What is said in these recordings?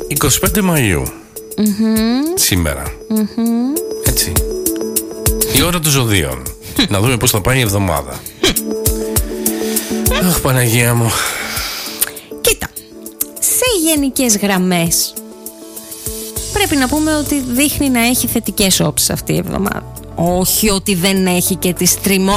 25 Μαΐου σήμερα. Έτσι. Η ώρα των ζωδίων. Να δούμε πώς θα πάει η εβδομάδα. Αχ, Παναγία μου. Κοίτα, σε γενικές γραμμές πρέπει να πούμε ότι δείχνει να έχει θετικές όψεις αυτή η εβδομάδα. Όχι ότι δεν έχει και τις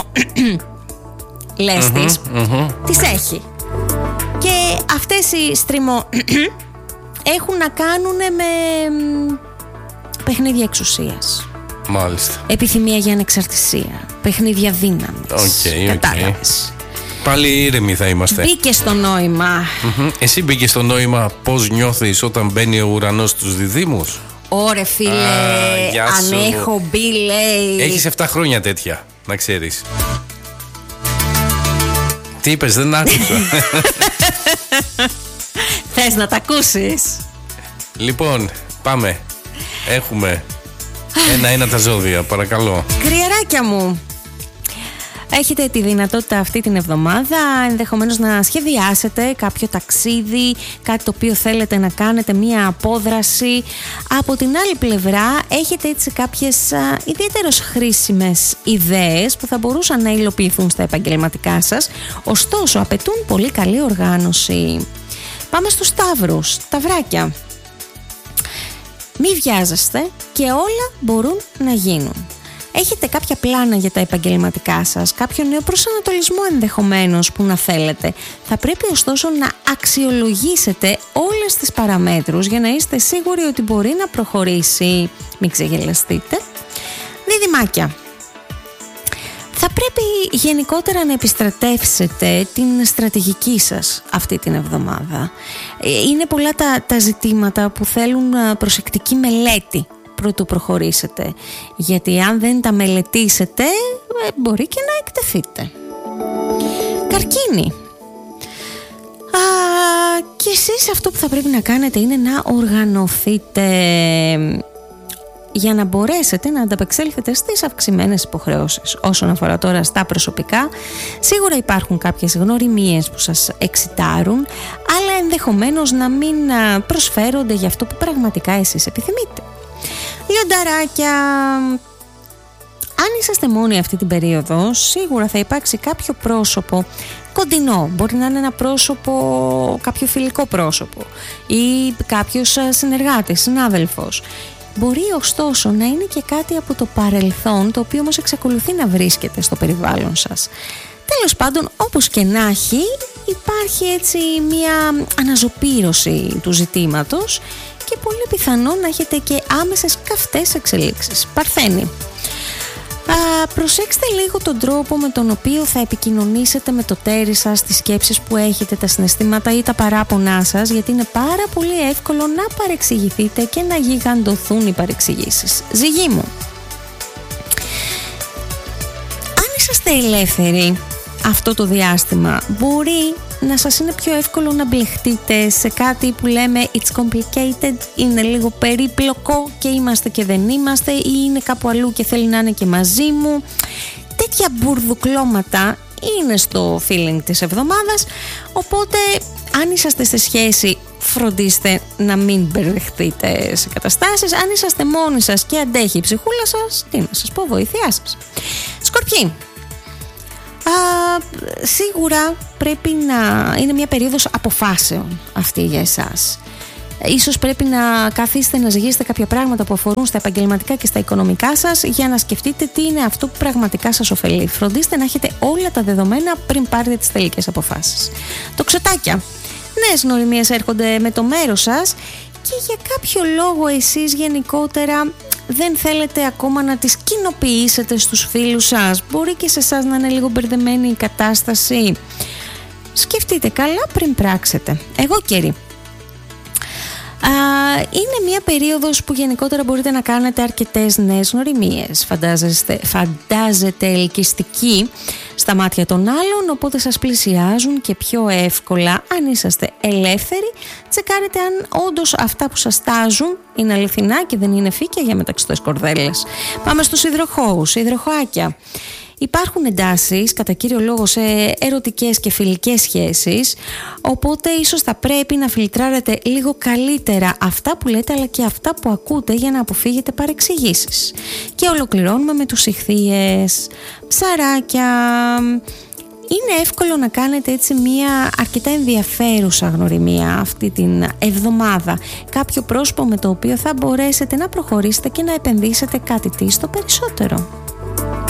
λες της. Τις έχει. Και αυτές οι έχουν να κάνουν με παιχνίδια εξουσίας. Μάλιστα. Επιθυμία για ανεξαρτησία. Παιχνίδια δύναμης. Κατάλαβες. Πάλι ήρεμοι θα είμαστε. Μπήκε στο νόημα. Εσύ μπήκε στο νόημα πώς νιώθεις όταν μπαίνει ο ουρανός στους διδύμους. Ωρε φίλε, αν έχω μπει λέει. Έχεις 7 χρόνια τέτοια, να ξέρεις. Τι είπες, δεν άκουσα. Θες να τα ακούσεις? Λοιπόν, πάμε. Έχουμε ένα τα ζώδια, παρακαλώ. Κρυαράκια μου, έχετε τη δυνατότητα αυτή την εβδομάδα ενδεχομένως να σχεδιάσετε κάποιο ταξίδι, κάτι το οποίο θέλετε να κάνετε, μία απόδραση. Από την άλλη πλευρά έχετε έτσι κάποιες ιδιαίτερως χρήσιμες ιδέες που θα μπορούσαν να υλοποιηθούν στα επαγγελματικά σας, ωστόσο απαιτούν πολύ καλή οργάνωση. Πάμε στους Σταύρους, Σταυράκια. Μη βιάζεστε και όλα μπορούν να γίνουν. Έχετε κάποια πλάνα για τα επαγγελματικά σας, κάποιο νέο προσανατολισμό ενδεχομένως που να θέλετε. Θα πρέπει ωστόσο να αξιολογήσετε όλες τις παραμέτρους για να είστε σίγουροι ότι μπορεί να προχωρήσει. Μην ξεγελαστείτε. Διδυμάκια. Θα πρέπει γενικότερα να επιστρατεύσετε την στρατηγική σας αυτή την εβδομάδα. Είναι πολλά τα ζητήματα που θέλουν προσεκτική μελέτη προτού προχωρήσετε, γιατί αν δεν τα μελετήσετε μπορεί και να εκτεθείτε. Καρκίνη. Και εσείς αυτό που θα πρέπει να κάνετε είναι να οργανωθείτε για να μπορέσετε να ανταπεξέλθετε στις αυξημένες υποχρεώσεις. Όσον αφορά τώρα στα προσωπικά, σίγουρα υπάρχουν κάποιες γνωριμίες που σας εξιτάρουν, αλλά ενδεχομένως να μην προσφέρονται για αυτό που πραγματικά εσείς επιθυμείτε. Λιονταράκια, αν είσαστε μόνοι αυτή την περίοδο, σίγουρα θα υπάρξει κάποιο πρόσωπο κοντινό. Μπορεί να είναι ένα πρόσωπο, κάποιο φιλικό πρόσωπο ή κάποιος συνεργάτης, συνάδελφος. Μπορεί ωστόσο να είναι και κάτι από το παρελθόν, το οποίο όμως εξακολουθεί να βρίσκεται στο περιβάλλον σας. Τέλος πάντων, όπως και να έχει, υπάρχει έτσι μια αναζωπήρωση του ζητήματος και πολύ πιθανό να έχετε και άμεσες καυτές εξελίξεις. Παρθένη. Προσέξτε λίγο τον τρόπο με τον οποίο θα επικοινωνήσετε με το τέρι σας, τις σκέψεις που έχετε, τα συναισθήματα ή τα παράπονά σας, γιατί είναι πάρα πολύ εύκολο να παρεξηγηθείτε και να γιγαντωθούν οι παρεξηγήσεις. Ζυγή μου. Αν είσαστε ελεύθεροι αυτό το διάστημα, μπορεί να σας είναι πιο εύκολο να μπλεχτείτε σε κάτι που λέμε it's complicated, είναι λίγο περίπλοκο και είμαστε και δεν είμαστε, ή είναι κάπου αλλού και θέλει να είναι και μαζί μου. Τέτοια μπουρδουκλώματα είναι στο feeling της εβδομάδας, οπότε αν είσαστε σε σχέση, φροντίστε να μην μπερδευτείτε σε καταστάσεις. Αν είσαστε μόνοι σας και αντέχει η ψυχούλα σας, τι να σας πω, βοήθειά σας. Σκορπιοί. Σίγουρα πρέπει να είναι μια περίοδος αποφάσεων αυτή για εσάς. Ίσως πρέπει να καθίσετε να ζυγίσετε κάποια πράγματα που αφορούν στα επαγγελματικά και στα οικονομικά σας για να σκεφτείτε τι είναι αυτό που πραγματικά σας ωφελεί. Φροντίστε να έχετε όλα τα δεδομένα πριν πάρετε τις τελικές αποφάσεις. Τοξοτάκια. Νέες γνωριμίες έρχονται με το μέρος σας και για κάποιο λόγο εσείς γενικότερα δεν θέλετε ακόμα να τις κοινοποιήσετε στους φίλους σας. Μπορεί και σε εσάς να είναι λίγο μπερδεμένη η κατάσταση. Σκεφτείτε καλά πριν πράξετε. Εγώ καιρή. Είναι μια περίοδος που γενικότερα μπορείτε να κάνετε αρκετές νέες γνωριμίες. Φαντάζετε ελκυστική στα μάτια των άλλων, οπότε σας πλησιάζουν και πιο εύκολα. Αν είσαστε ελεύθεροι, τσεκάρετε αν όντως αυτά που σας τάζουν είναι αληθινά και δεν είναι φύκια για μεταξωτές κορδέλες. Πάμε στους υδροχόους, υδροχοάκια. υπάρχουν εντάσεις κατά κύριο λόγο σε ερωτικές και φιλικές σχέσεις, οπότε ίσως θα πρέπει να φιλτράρετε λίγο καλύτερα αυτά που λέτε αλλά και αυτά που ακούτε για να αποφύγετε παρεξηγήσεις. Και ολοκληρώνουμε με τους Ιχθύες. Ψαράκια, είναι εύκολο να κάνετε έτσι μια αρκετά ενδιαφέρουσα γνωριμία αυτή την εβδομάδα. Κάποιο πρόσωπο με το οποίο θα μπορέσετε να προχωρήσετε και να επενδύσετε κάτι στο περισσότερο.